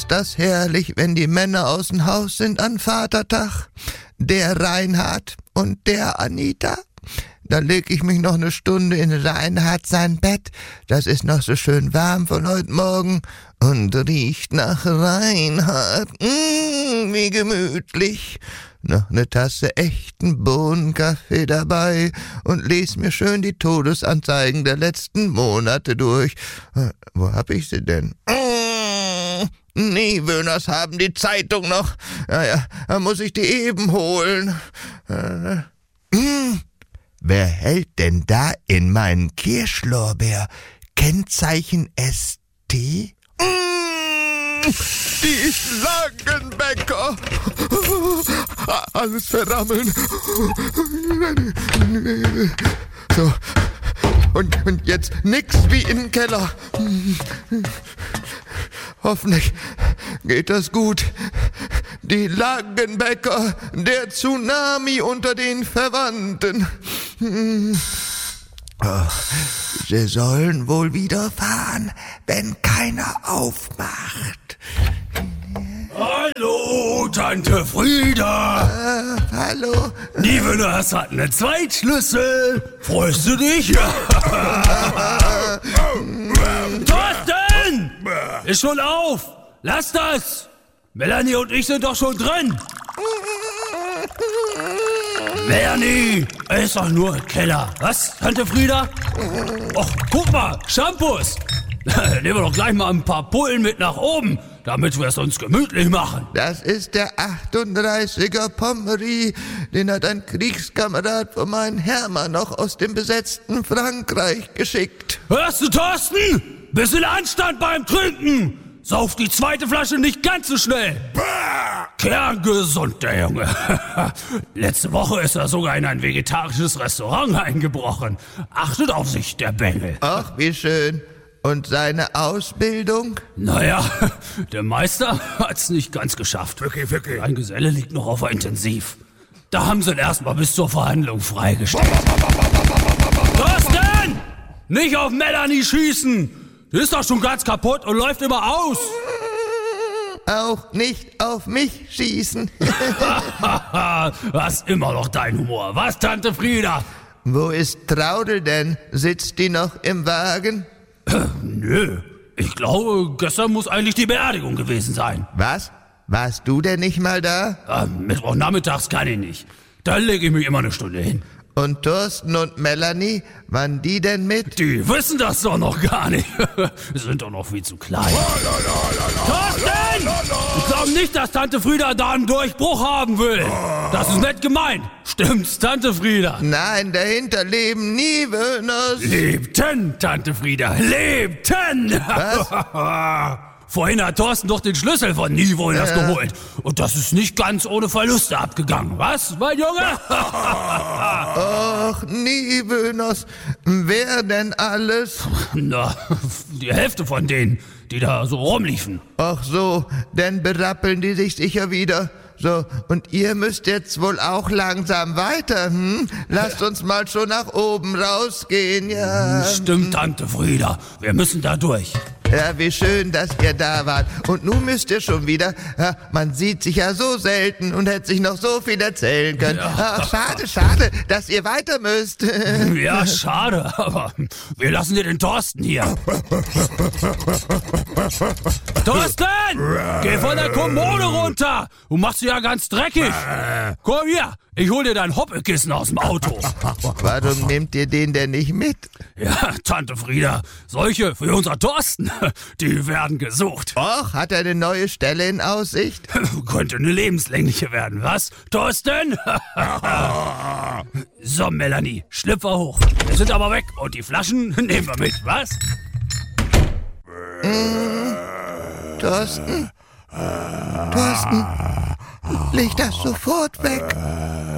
ist das herrlich, wenn die Männer aus dem Haus sind an Vatertag. Der Reinhard und der Anita. Da leg ich mich noch eine Stunde in Reinhard sein Bett. Das ist noch so schön warm von heute Morgen und riecht nach Reinhard. Wie gemütlich. Noch eine Tasse echten Bohnenkaffee dabei und les mir schön die Todesanzeigen der letzten Monate durch. Wo hab ich sie denn? Nee, Wöhners haben die Zeitung noch. Ja, da muss ich die eben holen. Wer hält denn da in meinen Kirschlorbeer? Kennzeichen ST? Die Schlangenbäcker. Alles verrammeln. So. Und jetzt nix wie in den Keller. Hoffentlich geht das gut. Die Langenbäcker, der Tsunami unter den Verwandten. Sie sollen wohl wieder fahren, wenn keiner aufmacht. Hallo, Tante Frieda. Hallo. Nivenas hat einen Zweitschlüssel. Freust du dich? Thorsten! Ist schon auf. Lass das. Melanie und ich sind doch schon drin. Melanie, ist doch nur ein Keller. Was, Tante Frieda? Och, guck mal, Shampoos. Nehmen wir doch gleich mal ein paar Pullen mit nach oben, damit wir es uns gemütlich machen. Das ist der 38er Pommery. Den hat ein Kriegskamerad von meinem Hermann noch aus dem besetzten Frankreich geschickt. Hörst du, Thorsten? Bisschen Anstand beim Trinken. Sauf die zweite Flasche nicht ganz so schnell. Kerngesund, der Junge. Letzte Woche ist er sogar in ein vegetarisches Restaurant eingebrochen. Achtet auf sich, der Bengel. Ach, wie schön. Und seine Ausbildung? Naja, der Meister hat's nicht ganz geschafft. Wirklich. Ein Geselle liegt noch auf der Intensiv. Da haben sie ihn erstmal bis zur Verhandlung freigestellt. Thorsten! Nicht auf Melanie schießen! Die ist doch schon ganz kaputt und läuft immer aus. Auch nicht auf mich schießen. Das ist immer noch dein Humor. Was, Tante Frieda? Wo ist Traudel denn? Sitzt die noch im Wagen? Nö. Ich glaube, gestern muss eigentlich die Beerdigung gewesen sein. Was? Warst du denn nicht mal da? Mittwochnachmittags kann ich nicht. Da lege ich mich immer eine Stunde hin. Und Thorsten und Melanie, wann die denn mit? Die wissen das doch noch gar nicht. Sind doch noch viel zu klein. Thorsten! Ich glaube nicht, dass Tante Frieda da einen Durchbruch haben will. Das ist nett gemeint. Stimmt's, Tante Frieda? Nein, dahinter leben nie Wöhners. Lebten, Tante Frieda, lebten! Was? Vorhin hat Thorsten doch den Schlüssel von Nivenas geholt. Und das ist nicht ganz ohne Verluste abgegangen. Was, mein Junge? Ach, nie Wöhners. Wer denn alles? Na, die Hälfte von denen, die da so rumliefen. Ach so, dann berappeln die sich sicher wieder. So, und ihr müsst jetzt wohl auch langsam weiter, hm? Lasst uns mal schon nach oben rausgehen, ja. Stimmt, Tante Frieda. Wir müssen da durch. Ja, wie schön, dass ihr da wart. Und nun müsst ihr schon wieder. Ja, man sieht sich ja so selten und hätte sich noch so viel erzählen können. Ja. Ach, schade, dass ihr weiter müsst. Ja, schade, aber wir lassen dir den Thorsten hier. Thorsten! Geh von der Kommode runter! Du machst sie ja ganz dreckig. Komm hier, ich hol dir dein Hoppelkissen aus dem Auto. Warum nehmt ihr den denn nicht mit? Ja, Tante Frieda, solche für unser Thorsten, die werden gesucht. Och, hat er eine neue Stelle in Aussicht? Könnte eine lebenslängliche werden, was, Thorsten? So, Melanie, Schlüpfer hoch. Wir sind aber weg und die Flaschen nehmen wir mit, was? Thorsten? Leg das sofort weg.